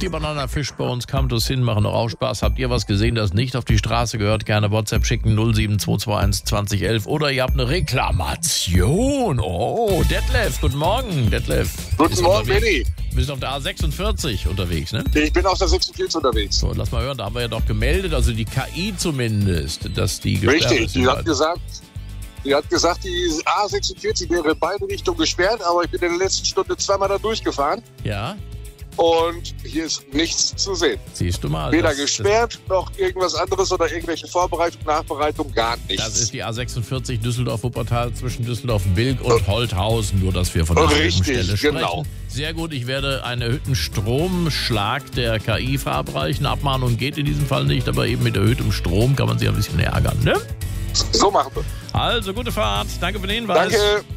die Bananafisch bei uns, Campus hin, machen doch auch Spaß. Habt ihr was gesehen, das nicht auf die Straße gehört? Gerne WhatsApp schicken 07221 2011 oder ihr habt eine Reklamation. Oh, Detlef, guten Morgen, Detlef. Guten Morgen, Benni. Wir sind auf der A46 unterwegs, ne? Ich bin auf der 46 unterwegs. So, lass mal hören, da haben wir ja doch gemeldet, also die KI zumindest, dass die gesperrt ist. Richtig, die hat gesagt, die A46 wäre in beide Richtungen gesperrt, aber ich bin in der letzten Stunde zweimal da durchgefahren Ja, und hier ist nichts zu sehen. siehst du mal. Weder gesperrt, noch irgendwas anderes oder irgendwelche Vorbereitung, Nachbereitung, gar nichts. Das ist die A46 Düsseldorf-Wuppertal zwischen Düsseldorf-Bilk und Holthausen, nur dass wir von derselben Richtig, Stelle sprechen. genau. Sehr gut, ich werde einen erhöhten Stromschlag der KI verabreichen. Abmahnung geht in diesem Fall nicht, aber eben mit erhöhtem Strom kann man sich ein bisschen ärgern, ne? So machen wir. Also, gute Fahrt. Danke für den Hinweis. Danke.